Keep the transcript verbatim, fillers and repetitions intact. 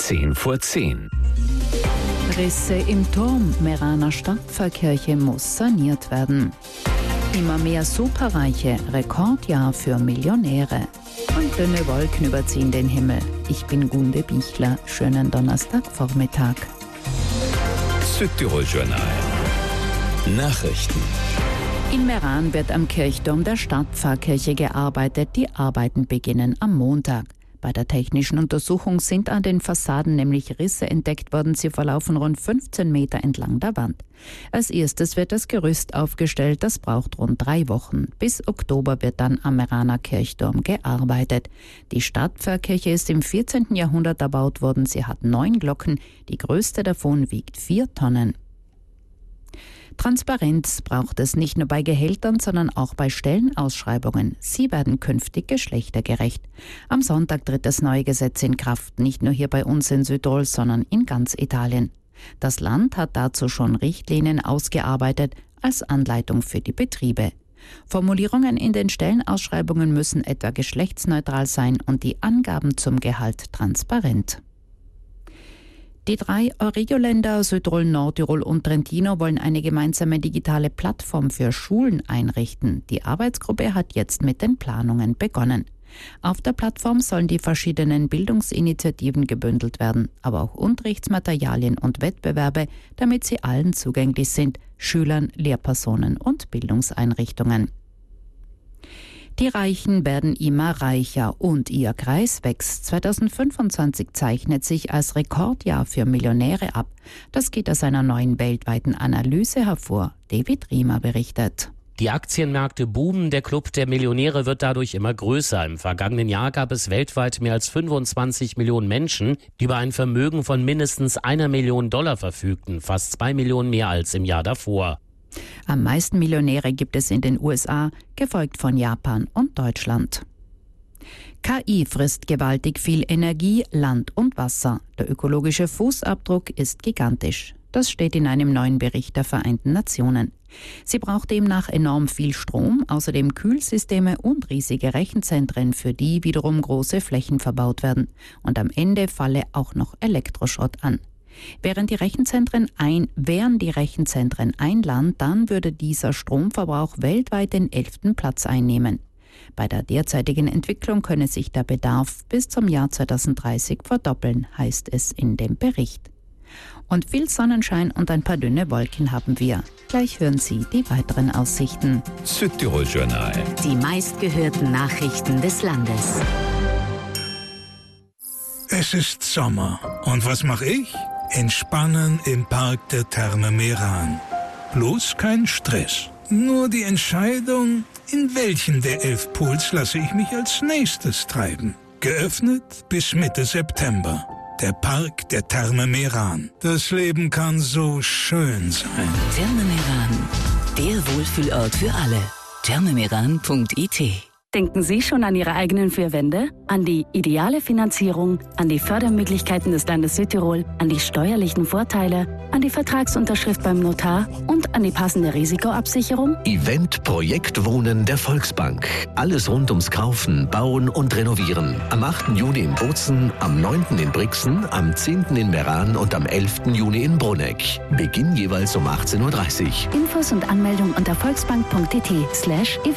zehn vor zehn. Risse im Turm Meeraner Stadtpfarrkirche muss saniert werden. Immer mehr Superreiche, Rekordjahr für Millionäre. Und dünne Wolken überziehen den Himmel. Ich bin Gunde Bichler. Schönen Donnerstagvormittag. Südtirol-Journal. Nachrichten. In Meran wird am Kirchturm der Stadtpfarrkirche gearbeitet. Die Arbeiten beginnen am Montag. Bei der technischen Untersuchung sind an den Fassaden nämlich Risse entdeckt worden. Sie verlaufen rund fünfzehn Meter entlang der Wand. Als erstes wird das Gerüst aufgestellt. Das braucht rund drei Wochen. Bis Oktober wird dann am Meeraner Kirchturm gearbeitet. Die Stadtpfarrkirche ist im vierzehnten Jahrhundert erbaut worden. Sie hat neun Glocken. Die größte davon wiegt vier Tonnen. Transparenz braucht es nicht nur bei Gehältern, sondern auch bei Stellenausschreibungen. Sie werden künftig geschlechtergerecht. Am Sonntag tritt das neue Gesetz in Kraft, nicht nur hier bei uns in Südtirol, sondern in ganz Italien. Das Land hat dazu schon Richtlinien ausgearbeitet als Anleitung für die Betriebe. Formulierungen in den Stellenausschreibungen müssen etwa geschlechtsneutral sein und die Angaben zum Gehalt transparent. Die drei Euregio-Länder Südtirol, Nordtirol und Trentino wollen eine gemeinsame digitale Plattform für Schulen einrichten. Die Arbeitsgruppe hat jetzt mit den Planungen begonnen. Auf der Plattform sollen die verschiedenen Bildungsinitiativen gebündelt werden, aber auch Unterrichtsmaterialien und Wettbewerbe, damit sie allen zugänglich sind, Schülern, Lehrpersonen und Bildungseinrichtungen. Die Reichen werden immer reicher und ihr Kreis wächst. zweitausendfünfundzwanzig zeichnet sich als Rekordjahr für Millionäre ab. Das geht aus einer neuen weltweiten Analyse hervor. David Riemer berichtet. Die Aktienmärkte boomen, der Club der Millionäre wird dadurch immer größer. Im vergangenen Jahr gab es weltweit mehr als fünfundzwanzig Millionen Menschen, die über ein Vermögen von mindestens einer Million Dollar verfügten, fast zwei Millionen mehr als im Jahr davor. Am meisten Millionäre gibt es in den U S A, gefolgt von Japan und Deutschland. K I frisst gewaltig viel Energie, Land und Wasser. Der ökologische Fußabdruck ist gigantisch. Das steht in einem neuen Bericht der Vereinten Nationen. Sie braucht demnach enorm viel Strom, außerdem Kühlsysteme und riesige Rechenzentren, für die wiederum große Flächen verbaut werden. Und am Ende falle auch noch Elektroschrott an. Während die Rechenzentren ein, wären die Rechenzentren ein Land, dann würde dieser Stromverbrauch weltweit den elften Platz einnehmen. Bei der derzeitigen Entwicklung könne sich der Bedarf bis zum Jahr zweitausenddreißig verdoppeln, heißt es in dem Bericht. Und viel Sonnenschein und ein paar dünne Wolken haben wir. Gleich hören Sie die weiteren Aussichten. Südtirol-Journal. Die meistgehörten Nachrichten des Landes. Es ist Sommer. Und was mache ich? Entspannen im Park der Therme Meran. Bloß kein Stress. Nur die Entscheidung, in welchen der elf Pools lasse ich mich als nächstes treiben. Geöffnet bis Mitte September. Der Park der Therme Meran. Das Leben kann so schön sein. Therme Meran, der Wohlfühlort für alle. thermemeran punkt I T. Denken Sie schon an Ihre eigenen vier Wände? An die ideale Finanzierung, an die Fördermöglichkeiten des Landes Südtirol, an die steuerlichen Vorteile, an die Vertragsunterschrift beim Notar und an die passende Risikoabsicherung? Event Projekt Wohnen der Volksbank. Alles rund ums Kaufen, Bauen und Renovieren. Am achten Juni in Bozen, am neunten in Brixen, am zehnten in Meran und am elften Juni in Bruneck. Beginn jeweils um achtzehn Uhr dreißig. Infos und Anmeldung unter volksbank punkt I T slash